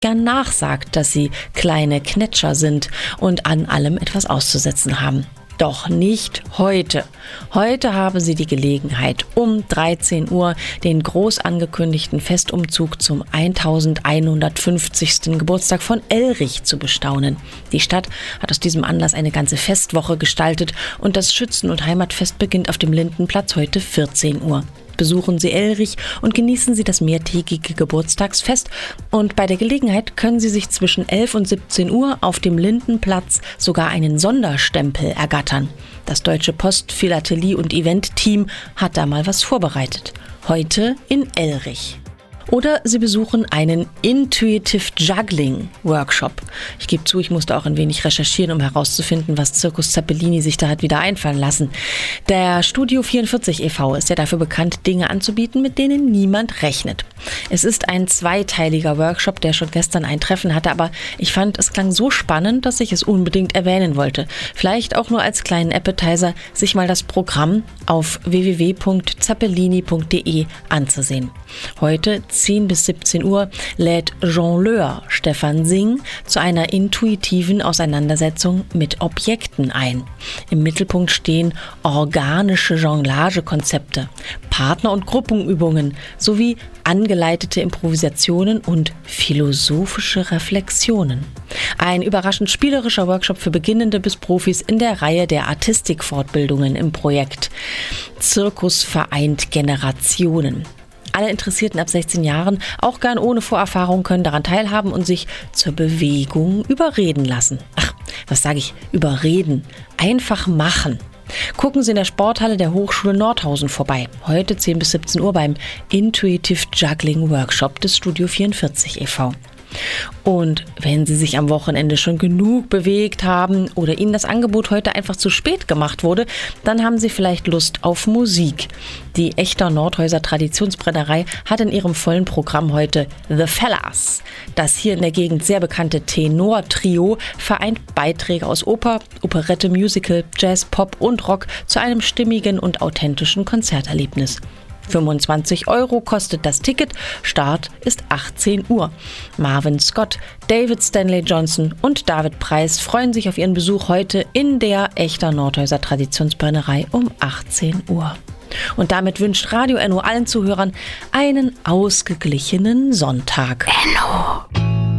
gern nachsagt, dass sie kleine Knetscher sind und an allem etwas auszusetzen haben. Doch nicht heute. Heute haben Sie die Gelegenheit, um 13 Uhr den groß angekündigten Festumzug zum 1150. Geburtstag von Elrich zu bestaunen. Die Stadt hat aus diesem Anlass eine ganze Festwoche gestaltet und das Schützen- und Heimatfest beginnt auf dem Lindenplatz heute 14 Uhr. Besuchen Sie Elrich und genießen Sie das mehrtägige Geburtstagsfest. Und bei der Gelegenheit können Sie sich zwischen 11 und 17 Uhr auf dem Lindenplatz sogar einen Sonderstempel ergattern. Das Deutsche Post Philatelie- und Event-Team hat da mal was vorbereitet. Heute in Elrich. Oder Sie besuchen einen Intuitive Juggling Workshop. Ich gebe zu, ich musste auch ein wenig recherchieren, um herauszufinden, was Circus Zappellini sich da hat wieder einfallen lassen. Der Studio 44 e.V. ist ja dafür bekannt, Dinge anzubieten, mit denen niemand rechnet. Es ist ein zweiteiliger Workshop, der schon gestern ein Treffen hatte, aber ich fand, es klang so spannend, dass ich es unbedingt erwähnen wollte. Vielleicht auch nur als kleinen Appetizer, sich mal das Programm auf www.zappellini.de anzusehen. Heute 10 bis 17 Uhr lädt Jongleur Stefan Singh zu einer intuitiven Auseinandersetzung mit Objekten ein. Im Mittelpunkt stehen organische Jonglagekonzepte, Partner- und Gruppenübungen sowie angeleitete Improvisationen und philosophische Reflexionen. Ein überraschend spielerischer Workshop für Beginnende bis Profis in der Reihe der Artistikfortbildungen im Projekt Zirkus vereint Generationen. Alle Interessierten ab 16 Jahren, auch gern ohne Vorerfahrung, können daran teilhaben und sich zur Bewegung überreden lassen. Ach, was sage ich? Überreden. Einfach machen. Gucken Sie in der Sporthalle der Hochschule Nordhausen vorbei. Heute 10 bis 17 Uhr beim Intuitive Juggling Workshop des Studio 44 e.V. Und wenn Sie sich am Wochenende schon genug bewegt haben oder Ihnen das Angebot heute einfach zu spät gemacht wurde, dann haben Sie vielleicht Lust auf Musik. Die Echter Nordhäuser Traditionsbrennerei hat in ihrem vollen Programm heute The Fellas. Das hier in der Gegend sehr bekannte Tenor-Trio vereint Beiträge aus Oper, Operette, Musical, Jazz, Pop und Rock zu einem stimmigen und authentischen Konzerterlebnis. 25 € kostet das Ticket, Start ist 18 Uhr. Marvin Scott, David Stanley Johnson und David Preis freuen sich auf ihren Besuch heute in der Echter Nordhäuser Traditionsbrennerei um 18 Uhr. Und damit wünscht Radio Enno allen Zuhörern einen ausgeglichenen Sonntag. Enno!